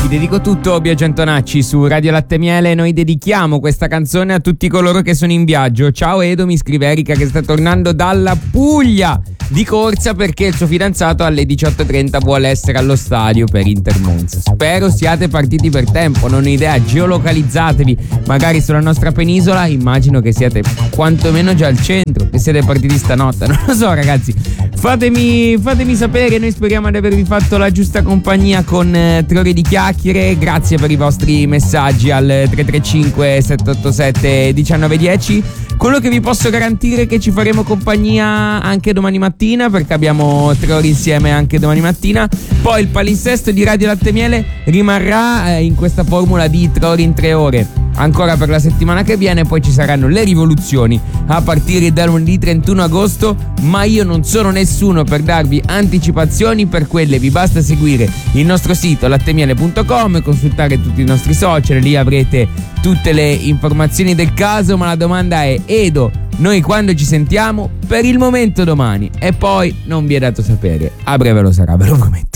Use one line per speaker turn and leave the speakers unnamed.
Vi dedico tutto, Biagio Antonacci, su Radio Latte Miele. Noi dedichiamo questa canzone a tutti coloro che sono in viaggio. Ciao Edo, mi scrive Erika che sta tornando dalla Puglia di corsa perché il suo fidanzato alle 18:30 vuole essere allo stadio per Inter Monza. Spero siate partiti per tempo, non ho idea, geolocalizzatevi magari sulla nostra penisola. Immagino che siate quantomeno già al centro, che siete partiti stanotte, non lo so ragazzi. Fatemi sapere, noi speriamo di avervi fatto la giusta compagnia con 3 ore di chiacchiere. Grazie per i vostri messaggi al 335 787 1910. Quello che vi posso garantire è che ci faremo compagnia anche domani mattina, perché abbiamo 3 ore insieme anche domani mattina. Poi il palinsesto di Radio Latte Miele rimarrà in questa formula di 3 ore in 3 ore ancora per la settimana che viene. Poi ci saranno le rivoluzioni a partire dal lunedì 31 agosto, ma io non sono nessuno per darvi anticipazioni. Per quelle vi basta seguire il nostro sito lattemiele.com, consultare tutti i nostri social, lì avrete tutte le informazioni del caso. Ma la domanda è: Edo, noi quando ci sentiamo? Per il momento domani, e poi non vi è dato sapere, a breve lo sarà, ve lo prometto.